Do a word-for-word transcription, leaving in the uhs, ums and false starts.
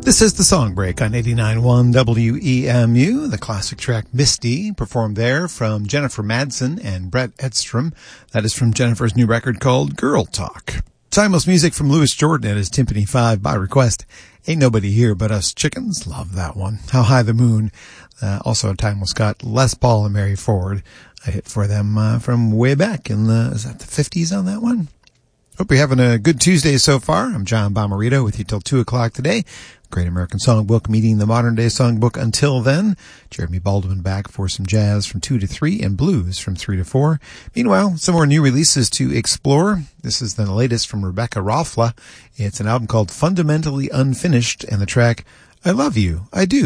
This is the Song Break on eighty-nine point one W E M U, the classic track Misty, performed there from Jennifer Madsen and Brett Edstrom. That is from Jennifer's new record called Girl Talk. Timeless music from Louis Jordan at his Timpani five by request. Ain't Nobody Here But Us Chickens. Love that one. How High the Moon. Uh, also a timeless got Les Paul and Mary Ford. A hit for them uh, from way back in the, is that the fifties on that one? Hope you're having a good Tuesday so far. I'm John Bomarito with you till two o'clock today. Great American Songbook meeting the modern day songbook. Until then, Jeremy Baldwin back for some jazz from two to three and blues from three to four. Meanwhile, some more new releases to explore. This is the latest from Rebecca Rolfla. It's an album called Fundamentally Unfinished and the track I Love You, I Do.